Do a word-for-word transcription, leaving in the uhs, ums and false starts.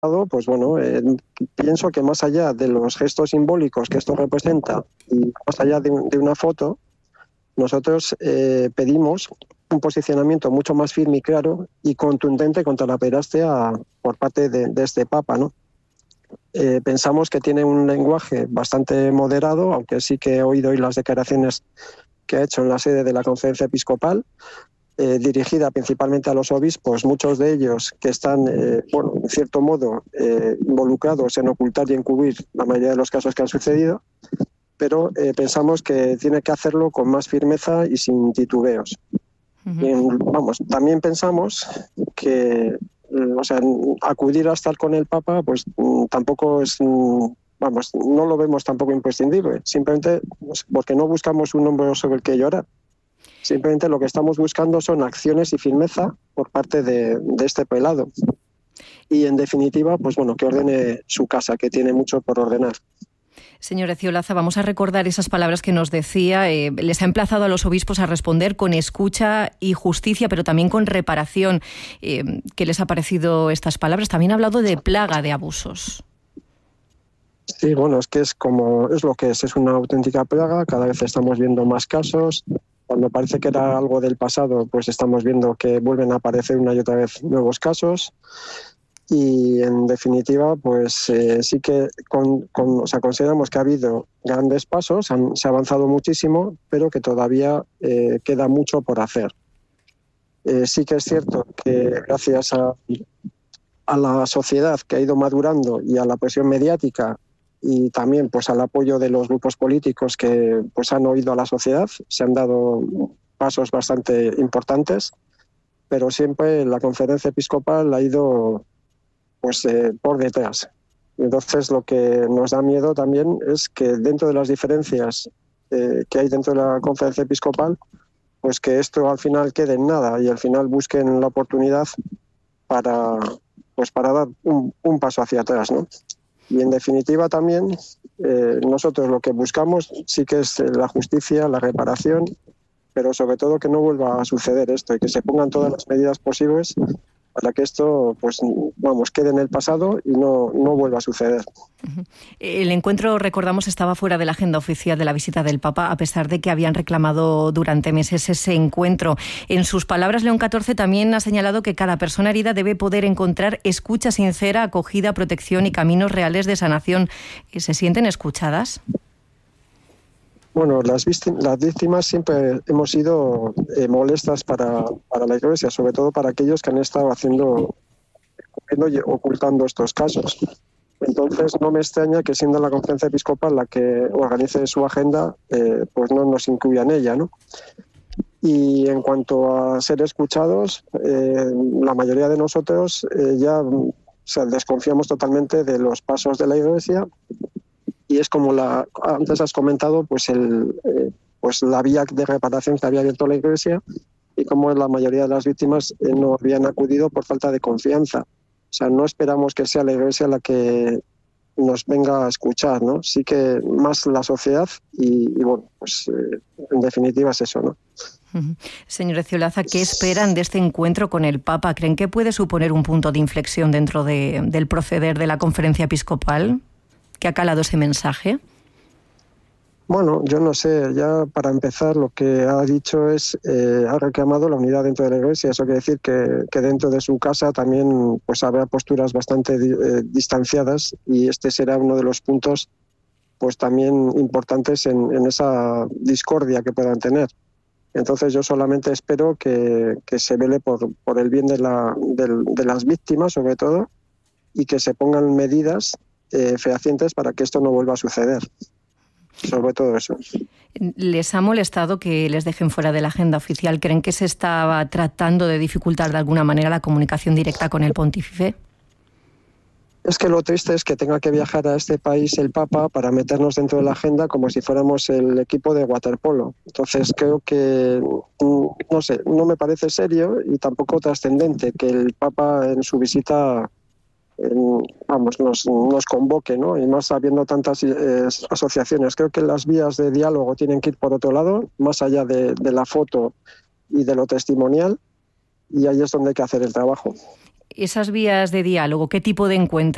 pues bueno, eh, pienso que más allá de los gestos simbólicos que esto representa y más allá de, de una foto, nosotros eh, pedimos un posicionamiento mucho más firme y claro y contundente contra la pederastia por parte de, de este Papa, ¿no? Eh, pensamos que tiene un lenguaje bastante moderado, aunque sí que he oído hoy las declaraciones que ha hecho en la sede de la Conferencia Episcopal, eh, dirigida principalmente a los obispos, muchos de ellos que están, eh, bueno, en cierto modo, eh, involucrados en ocultar y encubrir la mayoría de los casos que han sucedido, pero eh, pensamos que tiene que hacerlo con más firmeza y sin titubeos. Uh-huh. Y, vamos, también pensamos que o sea, acudir a estar con el Papa, pues tampoco es, vamos, no lo vemos tampoco imprescindible, simplemente porque no buscamos un hombro sobre el que llorar. Simplemente lo que estamos buscando son acciones y firmeza por parte de, de este prelado. Y en definitiva, pues bueno, que ordene su casa, que tiene mucho por ordenar. Señor Eciolaza, vamos a recordar esas palabras que nos decía. Eh, les ha emplazado a los obispos a responder con escucha y justicia, pero también con reparación. Eh, ¿Qué les ha parecido estas palabras? También ha hablado de plaga de abusos. Sí, bueno, es que es como es lo que es, es una auténtica plaga. Cada vez estamos viendo más casos. Cuando parece que era algo del pasado, pues estamos viendo que vuelven a aparecer una y otra vez nuevos casos. Y en definitiva, pues eh, sí que con, con, o sea, consideramos que ha habido grandes pasos, han, se ha avanzado muchísimo, pero que todavía eh, queda mucho por hacer. Eh, sí que es cierto que gracias a, a la sociedad que ha ido madurando y a la presión mediática y también pues al apoyo de los grupos políticos que pues han oído a la sociedad, se han dado pasos bastante importantes, pero siempre la Conferencia Episcopal ha ido pues eh, por detrás. Entonces lo que nos da miedo también es que dentro de las diferencias eh, que hay dentro de la Conferencia Episcopal, pues que esto al final quede en nada y al final busquen la oportunidad para, pues para dar un, un paso hacia atrás, ¿no? Y en definitiva también eh, nosotros lo que buscamos sí que es la justicia, la reparación, pero sobre todo que no vuelva a suceder esto y que se pongan todas las medidas posibles para que esto, pues, vamos, quede en el pasado y no, no vuelva a suceder. El encuentro, recordamos, estaba fuera de la agenda oficial de la visita del Papa, a pesar de que habían reclamado durante meses ese encuentro. En sus palabras, León catorce también ha señalado que cada persona herida debe poder encontrar escucha sincera, acogida, protección y caminos reales de sanación. ¿Se sienten escuchadas? Bueno, las, las víctimas siempre hemos sido eh, molestas para, para la Iglesia, sobre todo para aquellos que han estado haciendo, ocultando estos casos. Entonces, no me extraña que siendo la Conferencia Episcopal la que organice su agenda, eh, pues no nos incluya en ella, ¿no? Y en cuanto a ser escuchados, eh, la mayoría de nosotros eh, ya o sea, desconfiamos totalmente de los pasos de la Iglesia. Y es como la antes has comentado, pues el eh, pues la vía de reparación que había abierto la Iglesia y como la mayoría de las víctimas eh, no habían acudido por falta de confianza. O sea, no esperamos que sea la Iglesia la que nos venga a escuchar, ¿no? Sí que más la sociedad y, y bueno, pues eh, en definitiva es eso, ¿no? Uh-huh. Señor Eciolaza, ¿qué esperan de este encuentro con el Papa? ¿Creen que puede suponer un punto de inflexión dentro de, del proceder de la Conferencia Episcopal? ¿Qué ha calado ese mensaje? Bueno, yo no sé, ya para empezar lo que ha dicho es, eh, ha reclamado la unidad dentro de la Iglesia, eso quiere decir que, que dentro de su casa también pues habrá posturas bastante eh, distanciadas y este será uno de los puntos pues también importantes en, en esa discordia que puedan tener. Entonces yo solamente espero que, que se vele por, por el bien de, la, de, de las víctimas sobre todo y que se pongan medidas Eh, fehacientes para que esto no vuelva a suceder. Sobre todo eso. ¿Les ha molestado que les dejen fuera de la agenda oficial? ¿Creen que se estaba tratando de dificultar de alguna manera la comunicación directa con el pontífice? Es que lo triste es que tenga que viajar a este país el Papa para meternos dentro de la agenda como si fuéramos el equipo de waterpolo. Entonces creo que, no sé, no me parece serio y tampoco trascendente que el Papa en su visita vamos, nos, nos convoque, ¿no? Y más habiendo tantas eh, asociaciones. Creo que las vías de diálogo tienen que ir por otro lado, más allá de, de la foto y de lo testimonial, y ahí es donde hay que hacer el trabajo. Esas vías de diálogo, ¿qué tipo de encuentro